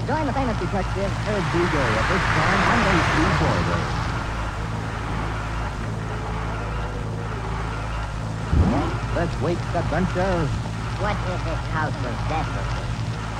Join the famous detective, Ed DJ, at this time on the Steve Border. This week's adventure. What is this house of Cecil?